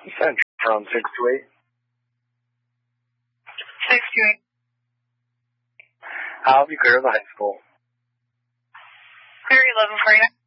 Central 628. 628. I'll be clear of the high school. Clear 11 for you.